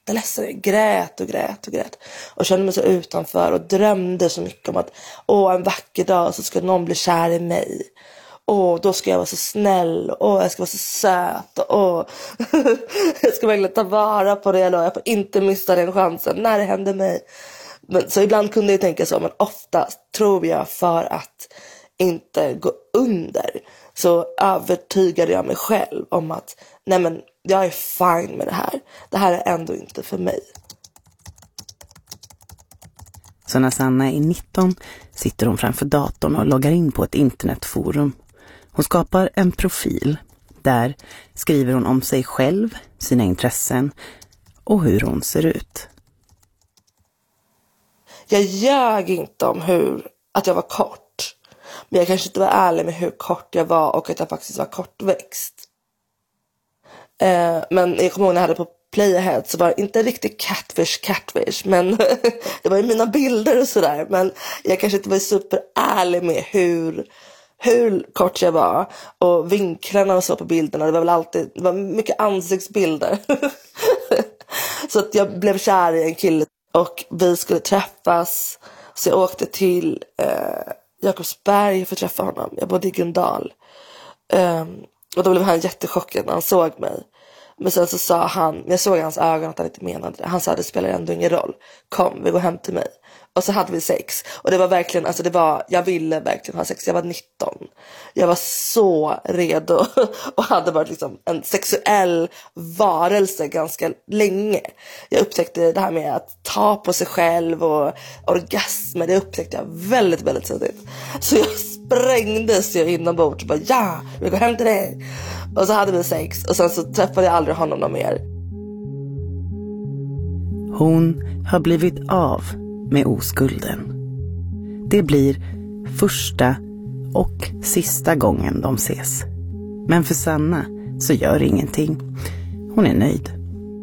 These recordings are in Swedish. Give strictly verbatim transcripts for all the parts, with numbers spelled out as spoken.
jätteledsen. Jag grät och grät och grät. Och kände mig så utanför och drömde så mycket om att åh, en vacker dag så ska någon bli kär i mig. Och då ska jag vara så snäll. Och jag ska vara så söt. Och jag ska verkligen ta vara på det. Jag får inte missa den chansen när det händer mig. Men, så ibland kunde jag tänka så. Men oftast tror jag för att inte gå under. Så övertygade jag mig själv om att nej men jag är fine med det här. Det här är ändå inte för mig. Så när Sanna är nitton sitter hon framför datorn och loggar in på ett internetforum. Hon skapar en profil. Där skriver hon om sig själv, sina intressen och hur hon ser ut. Jag ljög inte om hur att jag var kort. Men jag kanske inte var ärlig med hur kort jag var och att jag faktiskt var kortväxt. Eh, men jag kommer ihåg när jag hade på Playahead så var det inte riktigt catfish catfish. Men det var ju mina bilder och sådär. Men jag kanske inte var superärlig med hur... hur kort jag var och vinklarna och så på bilderna. Det var väl alltid, det var mycket ansiktsbilder. Så att jag blev kär i en kille och vi skulle träffas. Så jag åkte till eh, Jakobsberg för att träffa honom. Jag bodde i Gröndal. Um, och då blev han jättechockad när han såg mig. Men sen så sa han, jag såg i hans ögon att han inte menade det. Han sa, det spelar ändå ingen roll. Kom, vi går hem till mig. Och så hade vi sex. Och det var verkligen, alltså det var, jag ville verkligen ha sex. Jag var nitton. Jag var så redo. Och hade varit liksom en sexuell varelse ganska länge. Jag upptäckte det här med att ta på sig själv och orgasmer. Det upptäckte jag väldigt, väldigt tidigt. Så jag sprängdes jag inombords och bara, ja, vi går hem till dig. Och så hade vi sex. Och sen så träffade jag aldrig honom någon mer. Hon har blivit av med oskulden. Det blir första och sista gången de ses. Men för Sanna så gör det ingenting. Hon är nöjd.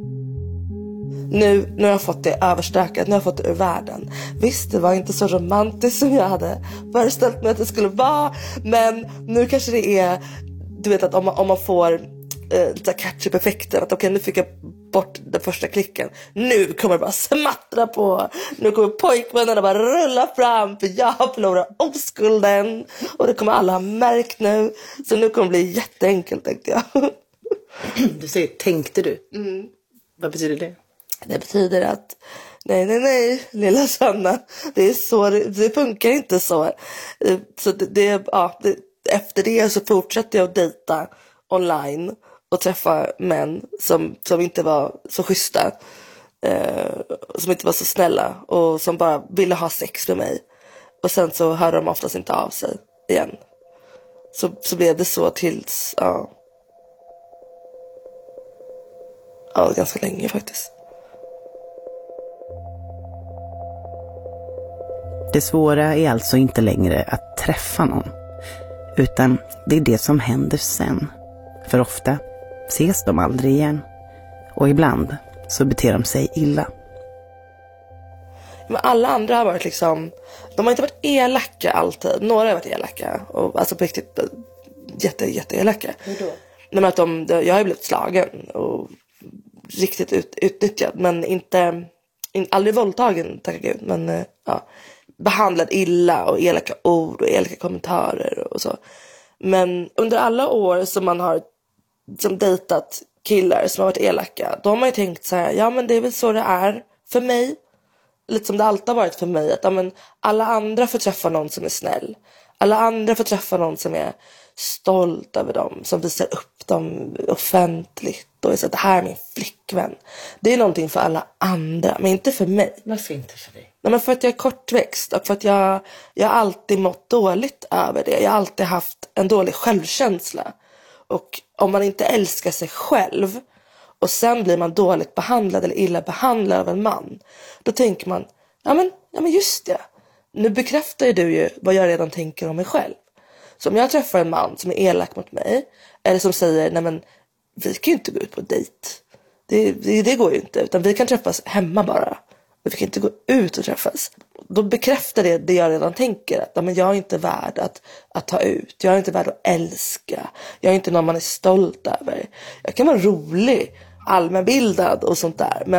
Nu, nu har jag fått det överstökat. Nu har jag fått det ur världen. Visst, det var inte så romantiskt som jag hade föreställt mig att det skulle vara. Men nu kanske det är, du vet att om man, om man får eh, catch-up-effekten. Att okej, okay, nu fick jag bort den första klicken. Nu kommer det bara smattra på. Nu kommer pojkvännen bara rulla fram. För jag har förlorat oskulden. Och det kommer alla ha märkt nu. Så nu kommer det bli jätteenkelt, tänkte jag. Du säger, tänkte du? Mm. Vad betyder det? Det betyder att nej, nej, nej, lilla Sanna. Det är så, det, det funkar inte så. Så det, det, ja, det, efter det så fortsatte jag att dejta online. Och träffa män som, som inte var så schyssta. Eh, som inte var så snälla. Och som bara ville ha sex med mig. Och sen så hörde de oftast inte av sig igen. Så, så blev det så tills, ja. Ja, ganska länge faktiskt. Det svåra är alltså inte längre att träffa någon. Utan det är det som händer sen. För ofta ses de aldrig igen. Och ibland så beter de sig illa. Men alla andra har varit liksom, de har inte varit elaka alltid. Några har varit elaka. Och alltså på riktigt jätte, jätte elaka. Hur då? Men att de, jag har ju blivit slagen och riktigt ut, utnyttjad. Men inte, in, aldrig våldtagen, tack Gud. Men ja, behandlad illa och elaka ord och elaka kommentarer och så. Men under alla år som man har som dejtat killar som har varit elaka, då har man ju tänkt så här, ja men det är väl så det är för mig. Lite som det alltid har varit för mig. Att ja, men alla andra får träffa någon som är snäll. Alla andra får träffa någon som är stolt över dem. Som visar upp dem offentligt. Och är så att det här är min flickvän. Det är någonting för alla andra, men inte för mig. Varför inte för dig? Nej, men för att jag är kortväxt. Och för att jag, jag har alltid mått dåligt över det. Jag har alltid haft en dålig självkänsla. Och om man inte älskar sig själv och sen blir man dåligt behandlad eller illa behandlad av en man, då tänker man, ja men, ja men just det, nu bekräftar ju du ju vad jag redan tänker om mig själv. Så om jag träffar en man som är elak mot mig, eller som säger, nej men vi kan ju inte gå ut på dejt, det, det, det går ju inte, utan vi kan träffas hemma bara, vi kan inte gå ut och träffas. Då bekräftar det det jag redan tänker, att ja, men jag är inte värd att, att ta ut, jag är inte värd att älska, jag är inte någon man är stolt över. Jag kan vara rolig, allmänbildad och sånt där, men